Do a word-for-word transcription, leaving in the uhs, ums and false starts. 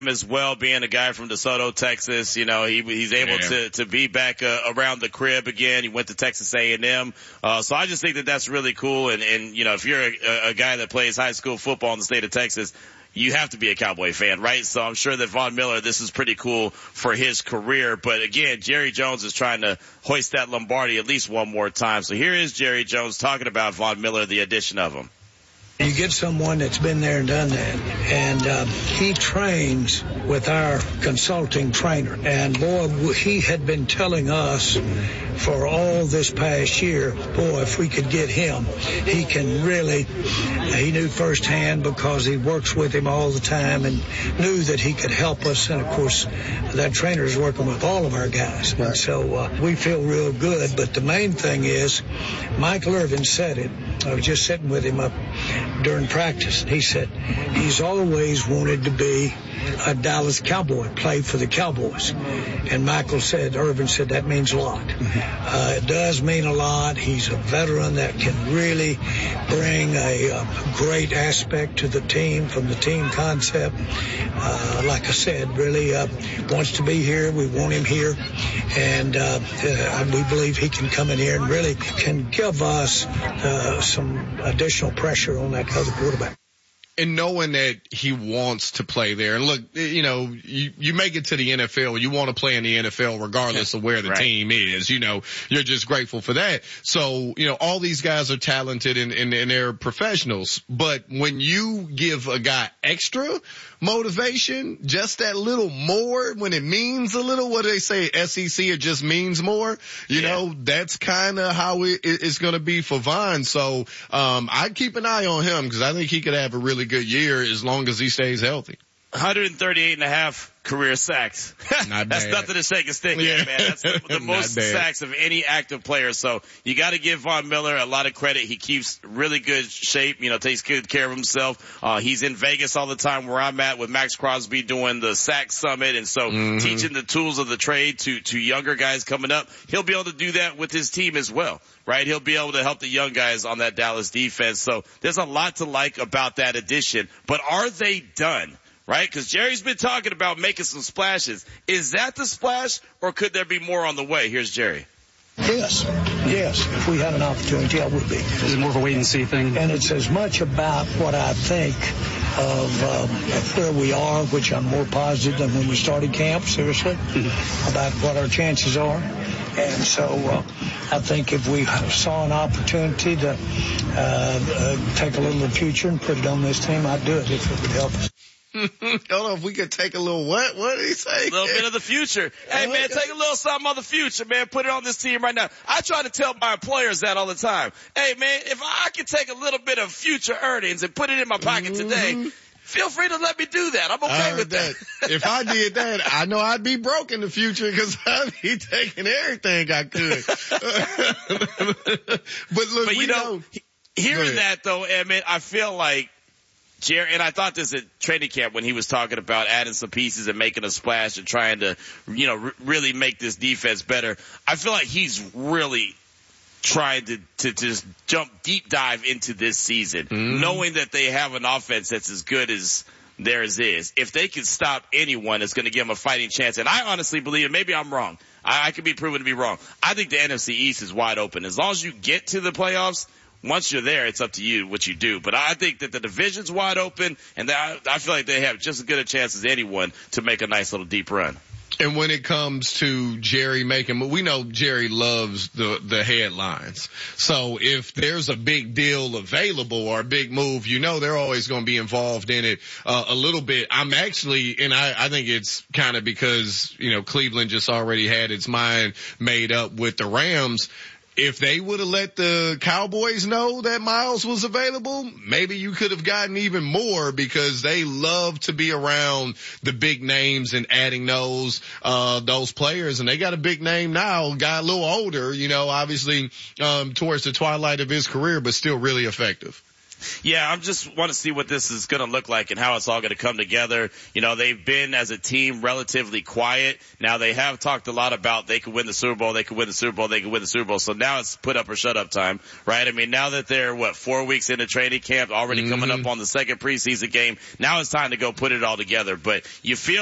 as well, being a guy from DeSoto, Texas. You know, he he's able yeah. to to be back uh, around the crib again. He went to Texas A and M. Uh, so I just think that that's really cool. And, and you know, if you're a, a guy that plays high school football in the state of Texas, you have to be a Cowboy fan, right? So I'm sure that Von Miller, this is pretty cool for his career. But again, Jerry Jones is trying to hoist that Lombardi at least one more time. So here is Jerry Jones talking about Von Miller, the addition of him. You get someone that's been there and done that, and uh, he trains with our consulting trainer. And, boy, he had been telling us for all this past year, boy, if we could get him, he can really, he knew firsthand because he works with him all the time and knew that he could help us. And, of course, that trainer is working with all of our guys. Right. And so uh, we feel real good. But the main thing is, Michael Irvin said it. I was just sitting with him up during practice. He said he's always wanted to be a Dallas Cowboy, play for the Cowboys. And Michael said, Irvin said, that means a lot. Uh, it does mean a lot. He's a veteran that can really bring a, a great aspect to the team from the team concept. Uh, like I said, really uh, wants to be here. We want him here. And uh, uh, we believe he can come in here and really can give us uh, some additional pressure on that other quarterback. And knowing that he wants to play there, and look, you know, you, you make it to the N F L, you want to play in the N F L regardless of where the right. team is, you know, you're just grateful for that. So, you know, all these guys are talented and, and, and they're professionals, but when you give a guy extra motivation, just that little more, when it means a little, what do they say, S E C, it just means more, you yeah. know, that's kind of how it, it's going to be for Von. So, um, I'd keep an eye on him because I think he could have a really good year as long as he stays healthy. one hundred thirty-eight and a half career sacks. Not That's bad. nothing to shake a stick at, man. That's the, the most sacks of any active player. So you got to give Von Miller a lot of credit. He keeps really good shape, you know, takes good care of himself. Uh, he's in Vegas all the time where I'm at with Max Crosby doing the sack summit. And so mm-hmm. teaching the tools of the trade to, to younger guys coming up. He'll be able to do that with his team as well, right? He'll be able to help the young guys on that Dallas defense. So there's a lot to like about that addition. But are they done? Right? Because Jerry's been talking about making some splashes. Is that the splash, or could there be more on the way? Here's Jerry. Yes. Yes. If we had an opportunity, I would be. Is it more of a wait-and-see thing? And it's as much about what I think of, um, of where we are, which I'm more positive than when we started camp, seriously, mm-hmm. about what our chances are. And so uh, I think if we saw an opportunity to uh, uh, take a little of the future and put it on this team, I'd do it if it would help us. I don't know if we could take a little what? What did he say? A little bit of the future. Hey, man, take a little something of the future, man. Put it on this team right now. I try to tell my players that all the time. Hey, man, if I could take a little bit of future earnings and put it in my pocket mm-hmm. today, feel free to let me do that. I'm okay with that. that. If I did that, I know I'd be broke in the future because I'd be taking everything I could. But look, but we you know, know hearing that, though, Emmett, I feel like Jerry, and I thought this at training camp when he was talking about adding some pieces and making a splash and trying to, you know, r- really make this defense better. I feel like he's really trying to, to just jump deep dive into this season, mm-hmm. knowing that they have an offense that's as good as theirs is. If they can stop anyone, it's going to give them a fighting chance. And I honestly believe, and maybe I'm wrong, I, I could be proven to be wrong. I think the N F C East is wide open. As long as you get to the playoffs, once you're there, it's up to you what you do. But I think that the division's wide open, and that, I feel like they have just as good a chance as anyone to make a nice little deep run. And when it comes to Jerry making, we know Jerry loves the, the headlines. So if there's a big deal available or a big move, you know they're always going to be involved in it uh, a little bit. I'm actually, and I, I think it's kind of because, you know, Cleveland just already had its mind made up with the Rams. If they would have let the Cowboys know that Miles was available, maybe you could have gotten even more because they love to be around the big names and adding those, uh, those players. And they got a big name now, got a little older, you know, obviously, um, towards the twilight of his career, but still really effective. Yeah, I just want to see what this is going to look like and how it's all going to come together. You know, they've been as a team relatively quiet. Now they have talked a lot about they could win the Super Bowl, they could win the Super Bowl, they could win the Super Bowl. So now it's put up or shut up time, right? I mean, now that they're, what, four weeks into training camp, already mm-hmm. coming up on the second preseason game, now it's time to go put it all together. But you feel